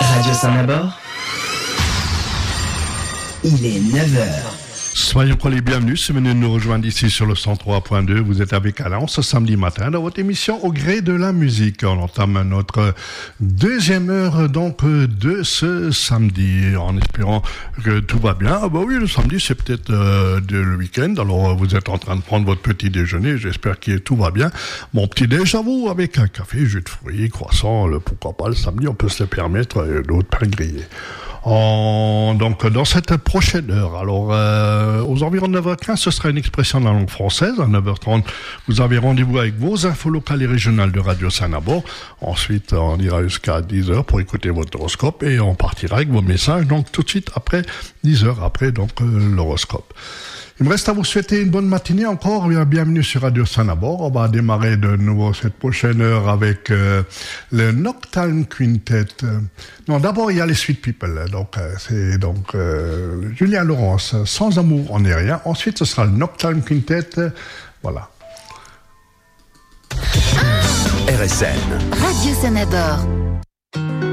Radio Saint-Nabord, il est 9h. Soyons les bienvenus, si vous venez de nous rejoindre ici sur le 103.2, vous êtes avec Alain ce samedi matin dans votre émission Au gré de la musique. On entame notre deuxième heure donc de ce samedi, en espérant que tout va bien. Ah bah oui, le samedi c'est peut-être le week-end, alors vous êtes en train de prendre votre petit déjeuner, j'espère que tout va bien. Mon petit déj à vous, avec un café, jus de fruits, croissant, pourquoi pas le samedi, on peut se le permettre, d'autres pains grillés. Donc dans cette prochaine heure, alors aux environs de 9h15, ce sera une expression de la langue française. À 9h30, vous avez rendez-vous avec vos infos locales et régionales de Radio Saint-Nabord. Ensuite, on ira jusqu'à 10h pour écouter votre horoscope et on partira avec vos messages. Donc tout de suite après 10h, après donc l'horoscope. Il me reste à vous souhaiter une bonne matinée encore. Bienvenue sur Radio Saint-Nabord. On va démarrer de nouveau cette prochaine heure avec le Nocturne Quintet. Non, d'abord il y a les Sweet People. Donc c'est Julien Laurence, Sans amour on n'est rien. Ensuite ce sera le Nocturne Quintet. Voilà. RSN. Radio Saint-Nabord.